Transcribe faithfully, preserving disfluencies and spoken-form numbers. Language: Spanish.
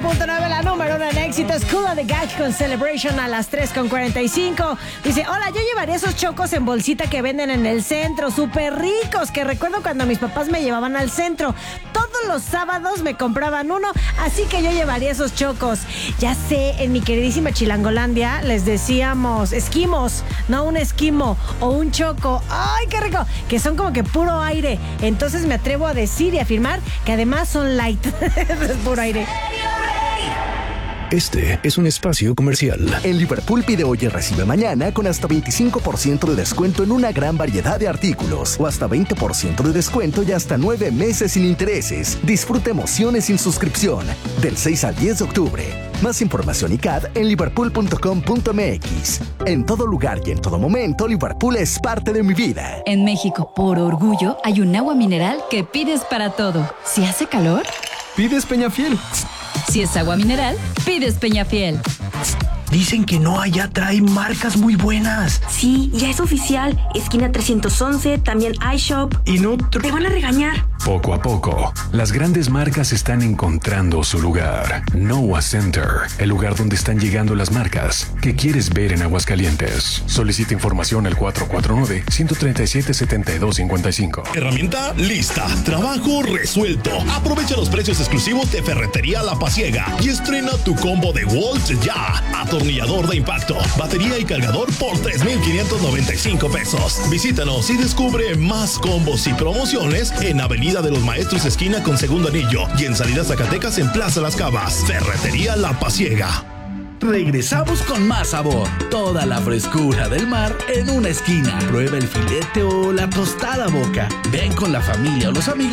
punto nueve, la número uno en éxitos. Cool and the Gang con Celebration a las tres con cuarenta y cinco. Dice, hola, yo llevaría esos chocos en bolsita que venden en el centro, súper ricos, que recuerdo cuando mis papás me llevaban al centro. Todos los sábados me compraban uno, así que yo llevaría esos chocos. Ya sé, en mi queridísima Chilangolandia les decíamos esquimos, no un esquimo o un choco. ¡Ay, qué rico! Que son como que puro aire. Entonces me atrevo a decir y afirmar que además son light. Es puro aire. Este es un espacio comercial. En Liverpool pide hoy y recibe mañana con hasta veinticinco por ciento de descuento en una gran variedad de artículos o hasta veinte por ciento de descuento y hasta nueve meses sin intereses. Disfruta emociones sin suscripción del seis al diez de octubre. Más información y C A D en liverpool punto com punto m x. En todo lugar y en todo momento, Liverpool es parte de mi vida. En México, por orgullo, hay un agua mineral que pides para todo. Si hace calor, pides Peñafiel. Si es agua mineral, pides Peñafiel. Dicen que no, allá trae marcas muy buenas. Sí, ya es oficial. Esquina trescientos once, también iShop. Y no... Tr- Te van a regañar. Poco a poco, las grandes marcas están encontrando su lugar. Noah Center, el lugar donde están llegando las marcas que quieres ver en Aguascalientes. Solicita información al cuatro cuatro nueve, uno tres siete, siete dos cinco cinco. Herramienta lista, trabajo resuelto. Aprovecha los precios exclusivos de Ferretería La Pasiega y estrena tu combo de Waltz ya. Atornillador de impacto, batería y cargador por tres mil quinientos noventa y cinco pesos. Visítanos y descubre más combos y promociones en Avenida de los Maestros esquina con Segundo Anillo y en Salida Zacatecas en Plaza Las Cavas. Ferretería La Pasiega. Regresamos con más sabor. Toda la frescura del mar en una esquina. Prueba el filete o la tostada Boca. Ven con la familia o los amigos